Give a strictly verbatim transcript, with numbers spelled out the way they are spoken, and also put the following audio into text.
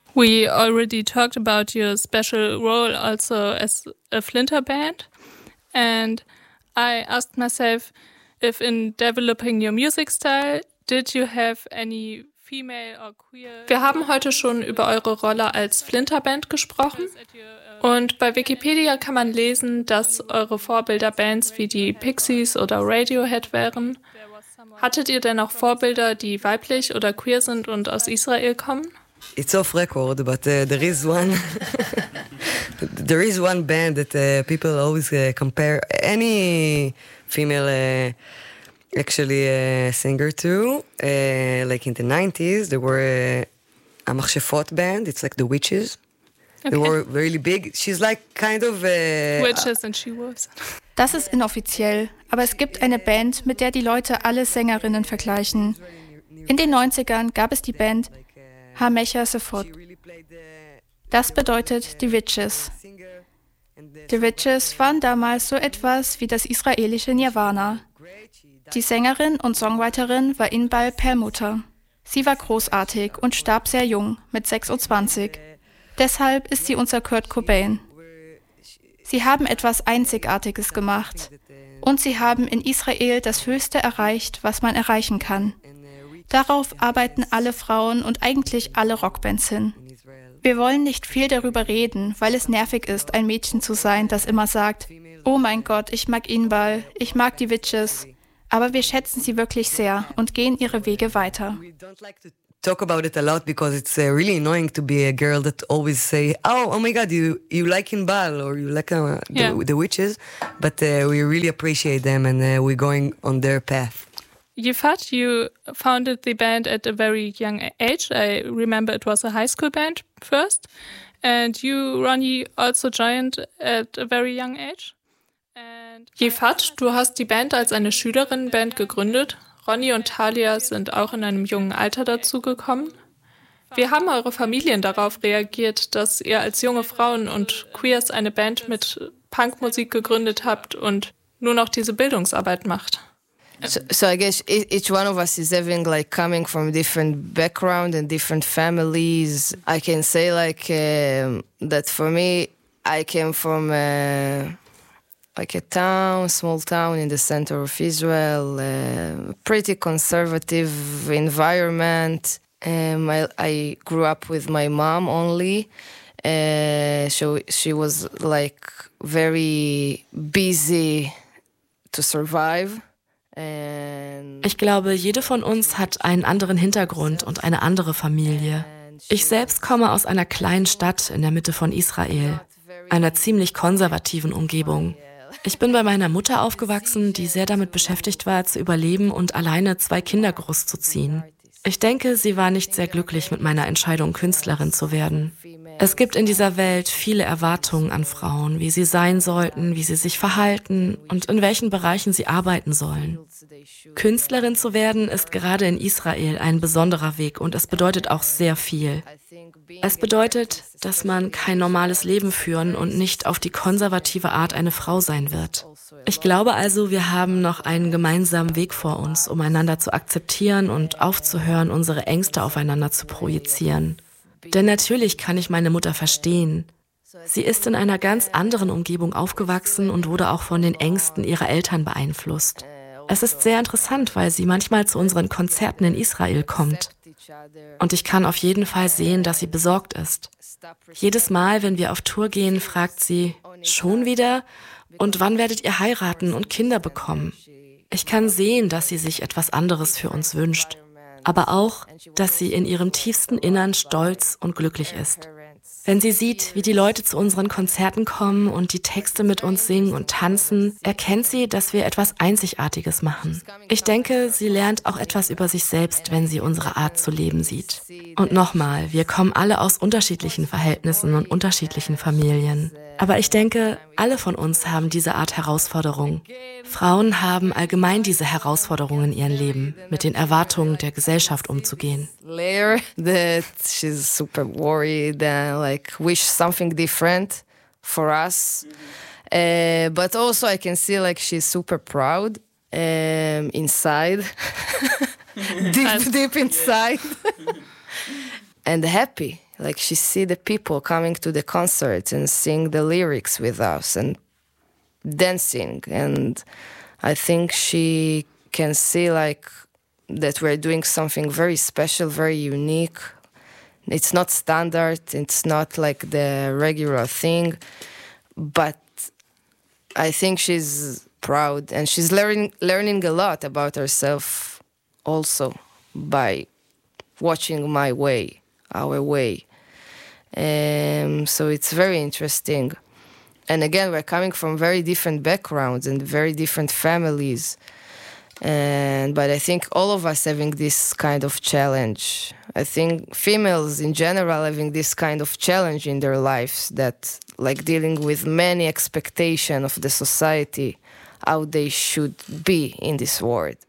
We already talked about your special role also as a Flinter band, and I asked myself if in developing your music style, did you have any female or queer... Wir haben heute schon über eure Rolle als Flinter-Band gesprochen und bei Wikipedia kann man lesen, dass eure Vorbilder Bands wie die Pixies oder Radiohead wären. Hattet ihr denn auch Vorbilder, die weiblich oder queer sind und aus Israel kommen? It's off record, but uh, there is one. There is one band that uh, people always uh, compare any female, uh, actually, uh, singer to. Uh, like in the nineties, there were uh, a Machshefot band. It's like the Witches. Okay. They were really big. She's like kind of uh, Witches and she was. Das ist inoffiziell, aber es gibt eine Band, mit der die Leute alle Sängerinnen vergleichen. In den neunzigern gab es die Band Ha-Machshefot. Das bedeutet die Witches. Die Witches waren damals so etwas wie das israelische Nirvana. Die Sängerin und Songwriterin war Inbal Perlmutter. Sie war großartig und starb sehr jung, mit sechsundzwanzig. Deshalb ist sie unser Kurt Cobain. Sie haben etwas Einzigartiges gemacht. Und sie haben in Israel das Höchste erreicht, was man erreichen kann. Darauf arbeiten alle Frauen und eigentlich alle Rockbands hin. Wir wollen nicht viel darüber reden, weil es nervig ist, ein Mädchen zu sein, das immer sagt, oh mein Gott, ich mag Inbal, ich mag die Witches. Aber wir schätzen sie wirklich sehr und gehen ihre Wege weiter. Talk about it a lot because it's uh, really annoying to be a girl that always say, oh, oh my God, you you like Inbal or you like uh, the, yeah. the Witches, but uh, we really appreciate them and uh, we're going on their path. Yifat, you founded the band at a very young age. I remember it was a high school band first. And you, Ronnie, also joined at a very young age. And Yifat, du hast die Band als eine Schülerinnenband gegründet. Ronnie und Talia sind auch in einem jungen Alter dazugekommen. Wie haben eure Familien darauf reagiert, dass ihr als junge Frauen und Queers eine Band mit Punkmusik gegründet habt und nur noch diese Bildungsarbeit macht? So, so I guess each one of us is having like coming from different background and different families. I can say like um, that for me, I came from uh, like a town, small town in the center of Israel, uh, pretty conservative environment. Um, I, I grew up with my mom only. Uh, so she was like very busy to survive. Ich glaube, jede von uns hat einen anderen Hintergrund und eine andere Familie. Ich selbst komme aus einer kleinen Stadt in der Mitte von Israel, einer ziemlich konservativen Umgebung. Ich bin bei meiner Mutter aufgewachsen, die sehr damit beschäftigt war, zu überleben und alleine zwei Kinder großzuziehen. Ich denke, sie war nicht sehr glücklich mit meiner Entscheidung, Künstlerin zu werden. Es gibt in dieser Welt viele Erwartungen an Frauen, wie sie sein sollten, wie sie sich verhalten und in welchen Bereichen sie arbeiten sollen. Künstlerin zu werden ist gerade in Israel ein besonderer Weg und es bedeutet auch sehr viel. Es bedeutet, dass man kein normales Leben führen und nicht auf die konservative Art eine Frau sein wird. Ich glaube also, wir haben noch einen gemeinsamen Weg vor uns, um einander zu akzeptieren und aufzuhören, unsere Ängste aufeinander zu projizieren. Denn natürlich kann ich meine Mutter verstehen. Sie ist in einer ganz anderen Umgebung aufgewachsen und wurde auch von den Ängsten ihrer Eltern beeinflusst. Es ist sehr interessant, weil sie manchmal zu unseren Konzerten in Israel kommt. Und ich kann auf jeden Fall sehen, dass sie besorgt ist. Jedes Mal, wenn wir auf Tour gehen, fragt sie, schon wieder? Und wann werdet ihr heiraten und Kinder bekommen? Ich kann sehen, dass sie sich etwas anderes für uns wünscht. Aber auch, dass sie in ihrem tiefsten Innern stolz und glücklich ist. Wenn sie sieht, wie die Leute zu unseren Konzerten kommen und die Texte mit uns singen und tanzen, erkennt sie, dass wir etwas Einzigartiges machen. Ich denke, sie lernt auch etwas über sich selbst, wenn sie unsere Art zu leben sieht. Und nochmal, wir kommen alle aus unterschiedlichen Verhältnissen und unterschiedlichen Familien. Aber ich denke, alle von uns haben diese Art Herausforderung. Frauen haben allgemein diese Herausforderungen in ihrem Leben, mit den Erwartungen der Gesellschaft umzugehen. Later that she's super worried and like wish something different for us. Uh, but also I can see like she's super proud um, inside, deep, deep inside, and happy. like she see the people coming to the concerts and sing the lyrics with us and dancing, and I think she can see like that we're doing something very special, very unique. It's not standard, it's not like the regular thing, but I think she's proud and she's learning learning a lot about herself also by watching my way, our way. Um, so it's very interesting. And again, we're coming from very different backgrounds and very different families. And but I think all of us having this kind of challenge. I think females in general having this kind of challenge in their lives, that like dealing with many expectations of the society, how they should be in this world.